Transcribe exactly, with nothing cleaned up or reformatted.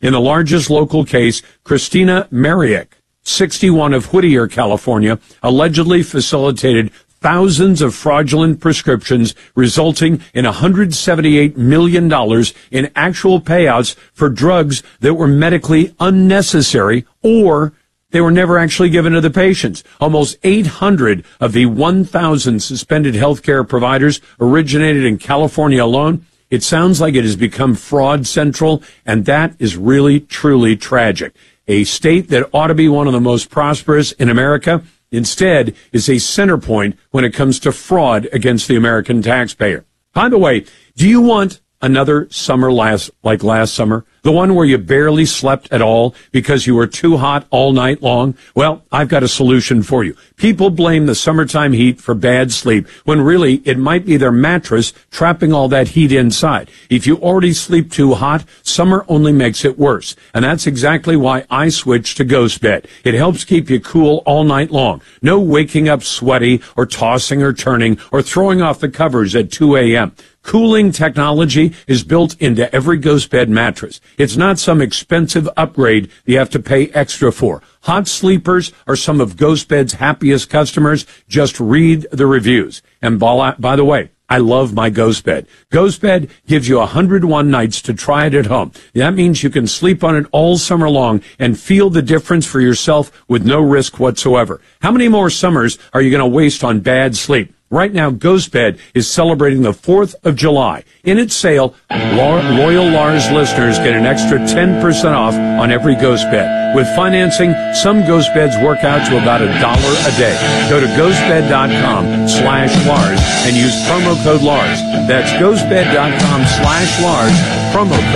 In the largest local case, Christina Mariak, sixty-one, of Whittier, California, allegedly facilitated thousands of fraudulent prescriptions, resulting in one hundred seventy-eight million dollars in actual payouts for drugs that were medically unnecessary, or they were never actually given to the patients. Almost eight hundred of the one thousand suspended healthcare providers originated in California alone. It sounds like it has become fraud central, and that is really, truly tragic. A state that ought to be one of the most prosperous in America, instead, is a center point when it comes to fraud against the American taxpayer. By the way, do you want another summer last, like last summer? The one where you barely slept at all because you were too hot all night long? Well, I've got a solution for you. People blame the summertime heat for bad sleep, when really it might be their mattress trapping all that heat inside. If you already sleep too hot, summer only makes it worse. And that's exactly why I switched to Ghost Bed. It helps keep you cool all night long. No waking up sweaty or tossing or turning or throwing off the covers at two a.m. Cooling technology is built into every Ghost Bed mattress. It's not some expensive upgrade you have to pay extra for. Hot sleepers are some of Ghost Bed's happiest customers. Just read the reviews. And by the way, I love my Ghost Bed. Ghost Bed gives you one hundred one nights to try it at home. That means you can sleep on it all summer long and feel the difference for yourself with no risk whatsoever. How many more summers are you going to waste on bad sleep? Right now, Ghost Bed is celebrating the fourth of July. In its sale, loyal Lars listeners get an extra ten percent off on every Ghost Bed. With financing, some Ghost Beds work out to about a dollar a day. Go to ghostbed.com slash Lars and use promo code Lars. That's ghostbed.com slash Lars, promo code